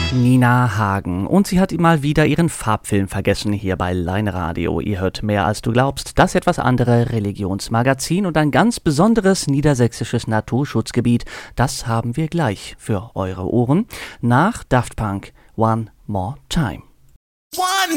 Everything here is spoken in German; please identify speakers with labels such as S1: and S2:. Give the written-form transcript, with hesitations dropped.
S1: Nina Hagen. Und sie hat mal wieder ihren Farbfilm vergessen hier bei Leinradio. Ihr hört mehr als du glaubst. Das etwas andere Religionsmagazin und ein ganz besonderes niedersächsisches Naturschutzgebiet. Das haben wir gleich für eure Ohren nach Daft Punk One More Time.
S2: One